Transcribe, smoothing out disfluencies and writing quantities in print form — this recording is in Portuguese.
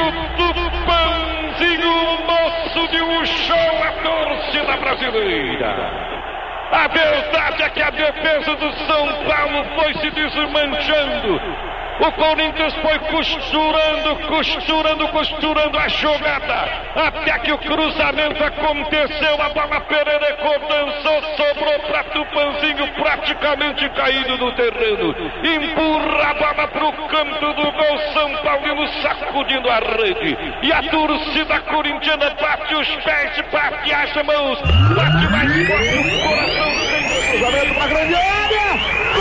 o Tupanzinho, o moço de um show, a torcida brasileira. A verdade é que a defesa do São Paulo foi se desmanchando. O Corinthians foi costurando a jogada, até que o cruzamento aconteceu, a bola Pereira dançou, sobrou para Tupanzinho, praticamente caído no terreno, empurra a bola para o canto do gol, São Paulino sacudindo a rede, e a torcida corintiana bate os pés, bate as mãos, bate mais forte o coração, cruzamento para grande área.